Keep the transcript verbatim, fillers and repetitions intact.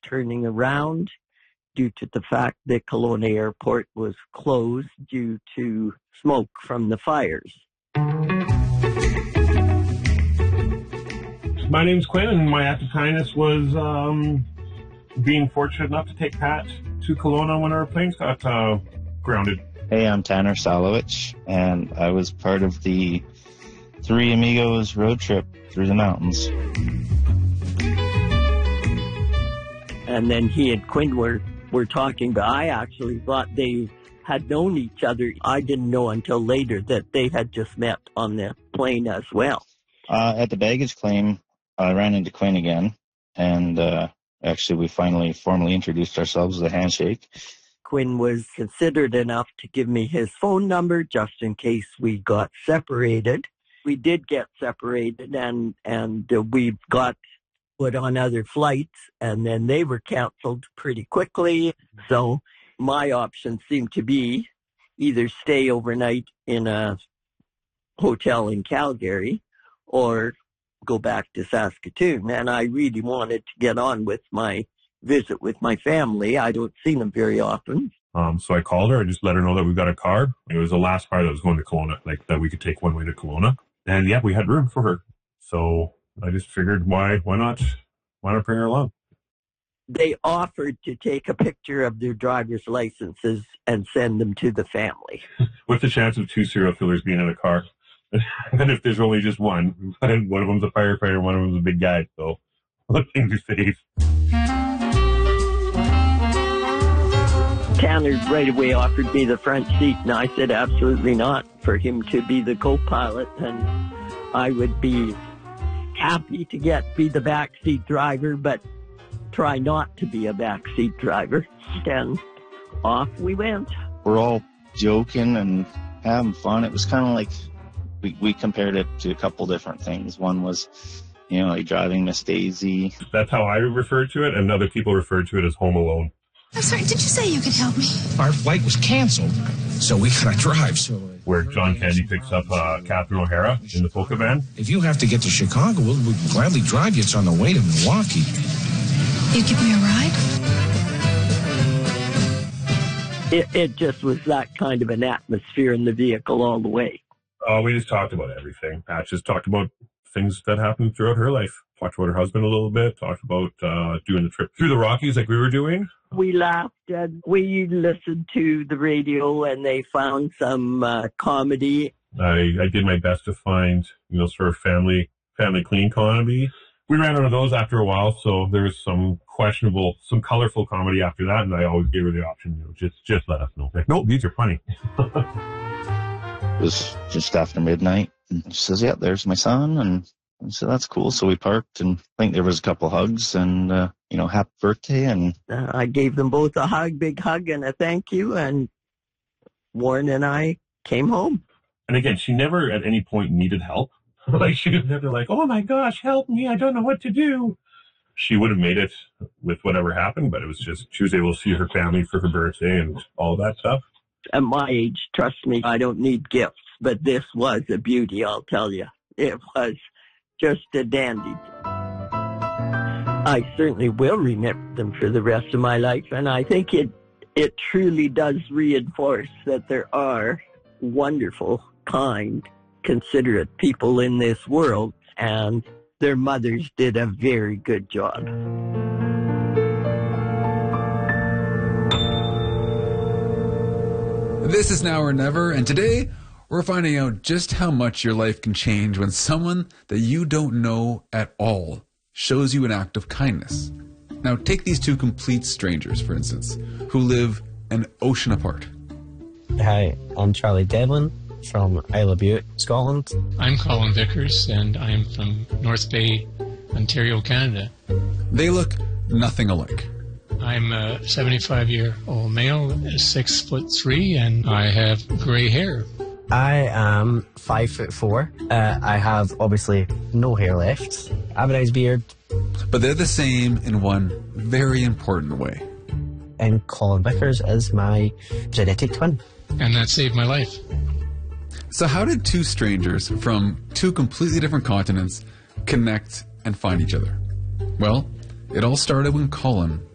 turning around due to the fact that Kelowna Airport was closed due to smoke from the fires. My name's Quinn, and my act of kindness was um, being fortunate enough to take Pat to Kelowna when our planes got uh, grounded. Hey, I'm Tanner Salowich, and I was part of the Three Amigos road trip through the mountains. And then he and Quinn were, were talking, but I actually thought they had known each other. I didn't know until later that they had just met on the plane as well. Uh, at the baggage claim, I ran into Quinn again, and uh, actually we finally formally introduced ourselves with a handshake. Quinn was considerate enough to give me his phone number just in case we got separated. We did get separated, and, and uh, we got put on other flights, and then they were canceled pretty quickly. So my option seemed to be either stay overnight in a hotel in Calgary or go back to Saskatoon. And I really wanted to get on with my visit with my family. I don't see them very often. Um, so I called her. I just let her know that we got a car. It was the last car that was going to Kelowna, like that we could take one way to Kelowna. And yeah, we had room for her. So I just figured, why, why not, why not bring her along? They offered to take a picture of their driver's licenses and send them to the family. What's the chance of two serial killers being in a car? And if there's only just one, and one of them's a firefighter, one of them's a big guy, so let things are safe. Tanner right away offered me the front seat, and I said absolutely not, for him to be the co-pilot, and I would be happy to get be the backseat driver, but try not to be a backseat driver. And off we went. We're all joking and having fun. It was kind of like we, we compared it to a couple different things. One was, you know, like driving Miss Daisy. That's how I referred to it, and other people referred to it as Home Alone. I'm sorry, did you say you could help me? Our flight was canceled, so we gotta drive. So where John Candy picks up uh, Catherine O'Hara in the polka van. If you have to get to Chicago, we'll, we'll gladly drive you. It's on the way to Milwaukee. You give me a ride? It, it just was that kind of an atmosphere in the vehicle all the way. Oh, we just talked about everything. Pat just talked about things that happened throughout her life. Talked about her husband a little bit. Talked about uh, doing the trip through the Rockies like we were doing. We laughed and we listened to the radio, and they found some uh, comedy. I, I did my best to find, you know, sort of family family clean comedy. We ran out of those after a while, so there's some questionable, some colorful comedy after that, and I always gave her the option, you know, just just let us know. Like, no, these are funny. It was just after midnight, and she says, yeah, there's my son, and I said, that's cool. So we parked, and I think there was a couple hugs, and, uh, you know, happy birthday, and... Uh, I gave them both a hug, big hug, and a thank you, and Warren and I came home. And again, she never at any point needed help. Like, she was never like, oh my gosh, help me, I don't know what to do. She would have made it with whatever happened, but it was just, she was able to see her family for her birthday and all that stuff. At my age, trust me, I don't need gifts, but this was a beauty, I'll tell you. It was just a dandy. I certainly will remember them for the rest of my life, and I think it it truly does reinforce that there are wonderful, kind, considerate people in this world, and their mothers did a very good job. This is Now or Never, and today we're finding out just how much your life can change when someone that you don't know at all shows you an act of kindness. Now, take these two complete strangers, for instance, who live an ocean apart. Hi, I'm Charlie Devlin from Isle of Bute, Scotland. I'm Colin Vickers, and I'm from North Bay, Ontario, Canada. They look nothing alike. I'm a seventy-five-year-old male, six foot three, and I have gray hair. I am five foot four. Uh, I have obviously no hair left. I have a nice beard. But they're the same in one very important way. And Colin Vickers is my genetic twin. And that saved my life. So how did two strangers from two completely different continents connect and find each other? Well, it all started when Colin